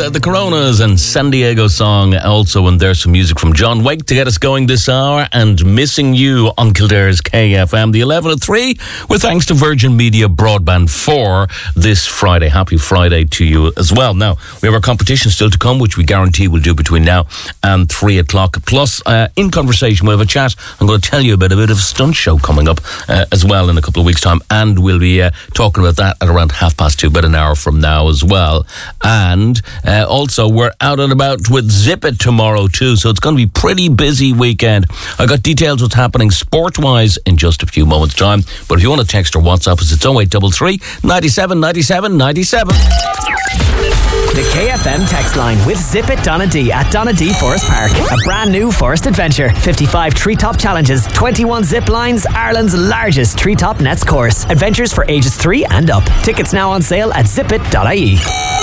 the Coronas and San Diego song also, and there's some music from John Wake to get us going this hour, and Missing You on Kildare's KFM, the 11 at 3, with thanks to Virgin Media Broadband 4 this Friday. Happy Friday to you as well. Now, we have our competition still to come, which we guarantee we'll do between now and 3 o'clock. Plus, in conversation, we'll have a chat. I'm going to tell you about a bit of a stunt show coming up as well in a couple of weeks' time, and we'll be talking about that at around 2:30, about an hour from now as well. And also, we're out and about with Zip It tomorrow too, so it's going to be a pretty busy weekend. I got details what's happening sport-wise in just a few moments' time, but if you want to text or WhatsApp us, it's 0833 97 97 97. The KFM text line with Zip It Donadee at Donadee Forest Park. A brand new forest adventure. 55 treetop challenges, 21 zip lines, Ireland's largest treetop nets course. Adventures for ages 3 and up. Tickets now on sale at zipit.ie.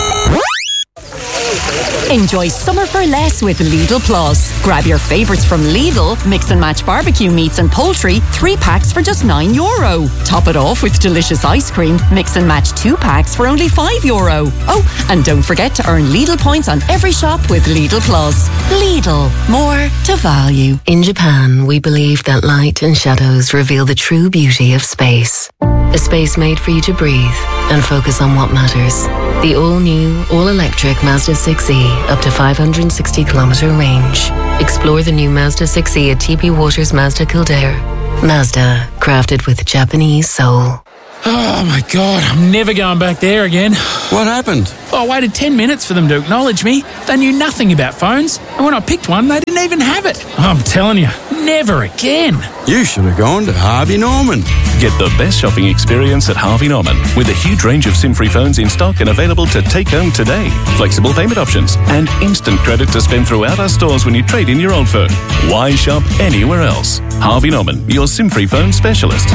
Enjoy summer for less with Lidl Plus. Grab your favourites from Lidl, mix and match barbecue meats and poultry, 3 packs for just €9. Top it off with delicious ice cream, mix and match 2 packs for only €5. Oh, and don't forget to earn Lidl points on every shop with Lidl Plus. Lidl, more to value. In Japan, we believe that light and shadows reveal the true beauty of space. A space made for you to breathe and focus on what matters. The all-new, all-electric Mazda 6e, up to 560km range. Explore the new Mazda 6e at TP Waters Mazda Kildare. Mazda, crafted with Japanese soul. Oh my God, I'm never going back there again. What happened? I waited 10 minutes for them to acknowledge me. They knew nothing about phones, and when I picked one, they didn't even have it. I'm telling you, never again. You should have gone to Harvey Norman. Get the best shopping experience at Harvey Norman, with a huge range of SIM-free phones in stock and available to take home today. Flexible payment options and instant credit to spend throughout our stores when you trade in your old phone. Why shop anywhere else? Harvey Norman, your SIM-free phone specialist.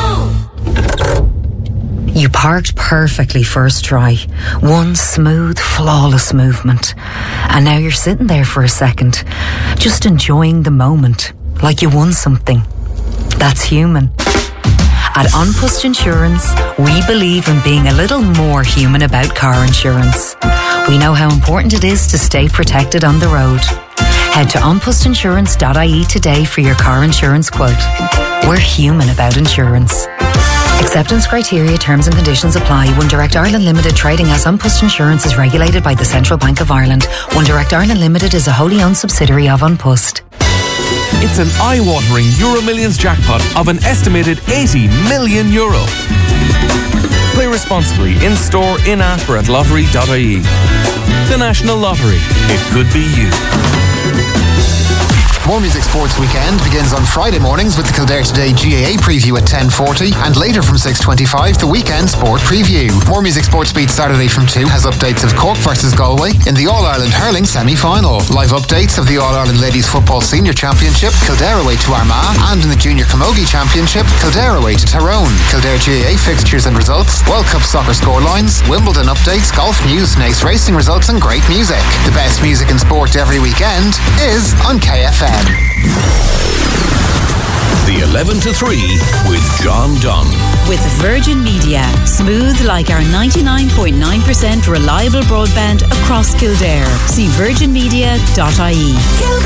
You parked perfectly first try. One smooth, flawless movement. And now you're sitting there for a second, just enjoying the moment, like you won something. That's human. At An Post Insurance, we believe in being a little more human about car insurance. We know how important it is to stay protected on the road. Head to onpostinsurance.ie today for your car insurance quote. We're human about insurance. Acceptance criteria, terms and conditions apply. One Direct Ireland Limited, trading as An Post Insurance, is regulated by the Central Bank of Ireland. One Direct Ireland Limited is a wholly owned subsidiary of An Post. It's an eye-watering Euro Millions jackpot of an estimated €80 million. Play responsibly in-store, in-app or at lottery.ie. The National Lottery. It could be you. More Music Sports Weekend begins on Friday mornings with the Kildare Today GAA preview at 10:40, and later from 6:25 the Weekend Sport Preview. More Music Sports Beat Saturday from 2 has updates of Cork versus Galway in the All-Ireland Hurling semi-final, live updates of the All-Ireland Ladies Football Senior Championship, Kildare away to Armagh, and in the Junior Camogie Championship, Kildare away to Tyrone. Kildare GAA fixtures and results, World Cup soccer scorelines, Wimbledon updates, golf news, Nace racing results and great music. The best music and sport every weekend is on KFM. The 11 to 3 with John Dunn. With Virgin Media. Smooth like our 99.9% reliable broadband across Kildare. See virginmedia.ie.